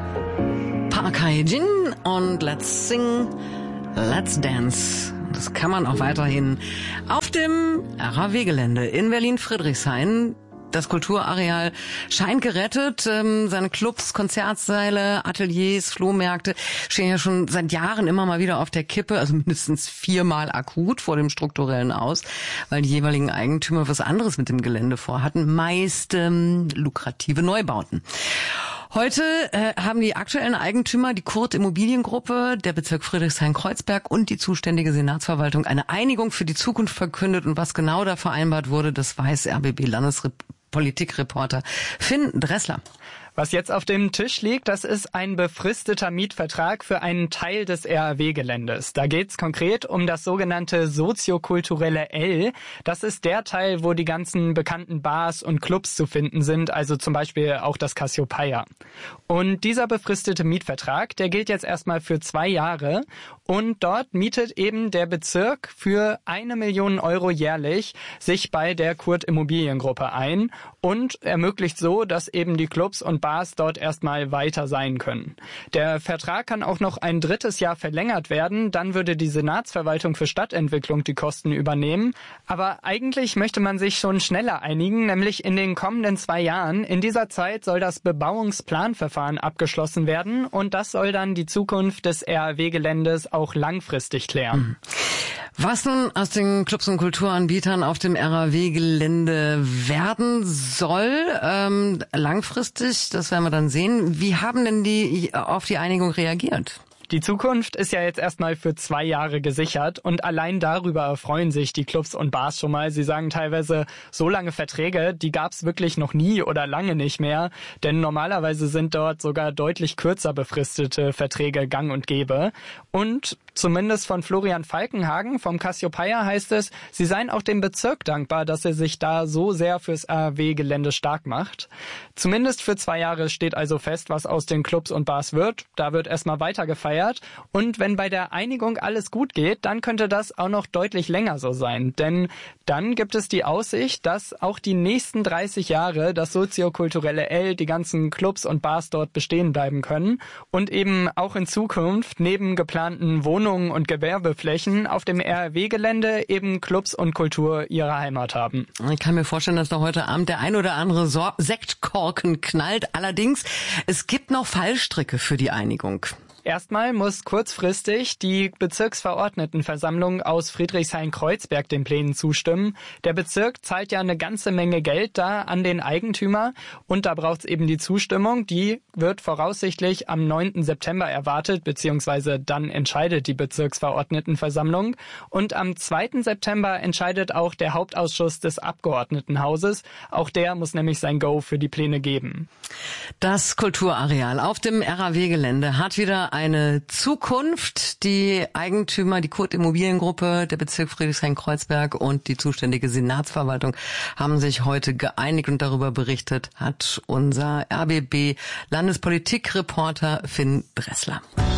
Park Hae-jin und Let's Sing, Let's Dance. Das kann man auch weiterhin auf dem RAW-Gelände in Berlin-Friedrichshain. Das Kulturareal scheint gerettet. Seine Clubs, Konzertsäle, Ateliers, Flohmärkte stehen ja schon seit Jahren immer mal wieder auf der Kippe, also mindestens 4-mal akut vor dem strukturellen Aus, weil die jeweiligen Eigentümer was anderes mit dem Gelände vorhatten, meist lukrative Neubauten. Heute haben die aktuellen Eigentümer, die Kurt Immobiliengruppe, der Bezirk Friedrichshain-Kreuzberg und die zuständige Senatsverwaltung eine Einigung für die Zukunft verkündet. Und was genau da vereinbart wurde, das weiß RBB-Landespolitikreporter Finn Dressler. Was jetzt auf dem Tisch liegt, das ist ein befristeter Mietvertrag für einen Teil des RAW-Geländes. Da geht's konkret um das sogenannte soziokulturelle L. Das ist der Teil, wo die ganzen bekannten Bars und Clubs zu finden sind, also zum Beispiel auch das Cassiopeia. Und dieser befristete Mietvertrag, der gilt jetzt erstmal für 2 Jahre. Und dort mietet eben der Bezirk für 1 Million Euro jährlich sich bei der Kurt Immobiliengruppe ein und ermöglicht so, dass eben die Clubs und Bars dort erstmal weiter sein können. Der Vertrag kann auch noch ein 3. Jahr verlängert werden, dann würde die Senatsverwaltung für Stadtentwicklung die Kosten übernehmen. Aber eigentlich möchte man sich schon schneller einigen, nämlich in den kommenden 2 Jahren. In dieser Zeit soll das Bebauungsplanverfahren abgeschlossen werden und das soll dann die Zukunft des RAW-Geländes auch langfristig klären. Was nun aus den Clubs und Kulturanbietern auf dem RAW-Gelände werden soll, langfristig, das werden wir dann sehen. Wie haben denn die auf die Einigung reagiert? Die Zukunft ist ja jetzt erstmal für 2 Jahre gesichert und allein darüber erfreuen sich die Clubs und Bars schon mal. Sie sagen teilweise, so lange Verträge, die gab's wirklich noch nie oder lange nicht mehr, denn normalerweise sind dort sogar deutlich kürzer befristete Verträge gang und gäbe. Und zumindest von Florian Falkenhagen vom Cassiopeia heißt es, sie seien auch dem Bezirk dankbar, dass er sich da so sehr fürs RAW-Gelände stark macht. Zumindest für 2 Jahre steht also fest, was aus den Clubs und Bars wird. Da wird erstmal weiter gefeiert. Und wenn bei der Einigung alles gut geht, dann könnte das auch noch deutlich länger so sein. Denn dann gibt es die Aussicht, dass auch die nächsten 30 Jahre das soziokulturelle L, die ganzen Clubs und Bars dort bestehen bleiben können und eben auch in Zukunft neben geplanten Wohnungen und Gewerbeflächen auf dem RAW-Gelände eben Clubs und Kultur ihre Heimat haben. Ich kann mir vorstellen, dass da heute Abend der ein oder andere Sektkorken knallt. Allerdings, es gibt noch Fallstricke für die Einigung. Erstmal muss kurzfristig die Bezirksverordnetenversammlung aus Friedrichshain-Kreuzberg den Plänen zustimmen. Der Bezirk zahlt ja eine ganze Menge Geld da an den Eigentümer und da braucht es eben die Zustimmung. Die wird voraussichtlich am 9. September erwartet, beziehungsweise dann entscheidet die Bezirksverordnetenversammlung. Und am 2. September entscheidet auch der Hauptausschuss des Abgeordnetenhauses. Auch der muss nämlich sein Go für die Pläne geben. Das Kulturareal auf dem RAW-Gelände hat wieder eine Zukunft. Die Eigentümer, die Kurt Immobiliengruppe, der Bezirk Friedrichshain-Kreuzberg und die zuständige Senatsverwaltung haben sich heute geeinigt und darüber berichtet hat unser RBB-Landespolitikreporter Finn Dressler.